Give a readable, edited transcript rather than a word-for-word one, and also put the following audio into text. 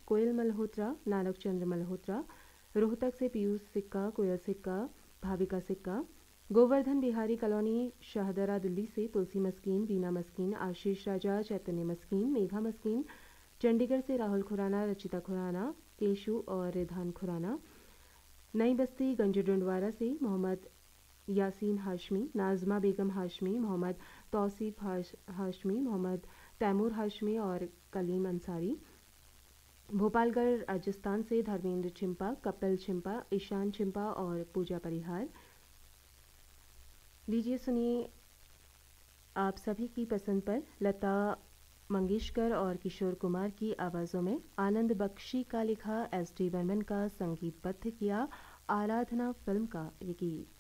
कोयल मल्होत्रा, नानक चंद्र मल्होत्रा। रोहतक से पीयूष सिक्का, कोयल सिक्का, भाविका सिक्का। गोवर्धन बिहारी कॉलोनी शाहदरा दिल्ली से तुलसी मस्कीन, बीना मस्कीन, आशीष राजा, चैतन्य मस्कीन, मेघा मस्कीन। चंडीगढ़ से राहुल खुराना, रचिता खुराना, केशु और रिधान खुराना। नई बस्ती गंज डुंडवारा से मोहम्मद यासीन हाशमी, नाजमा बेगम हाशमी, मोहम्मद तौसीफ हाशमी, मोहम्मद तैमूर हाशमी और कलीम अंसारी। भोपालगढ़ राजस्थान से धर्मेंद्र चिंपा, कपिल चिंपा, ईशान चिंपा और पूजा परिहार। लीजिए सुनिए आप सभी की पसंद पर लता मंगेशकर और किशोर कुमार की आवाज़ों में आनंद बख्शी का लिखा एस डी बर्मन का संगीतबद्ध किया आराधना फिल्म का ये गीत।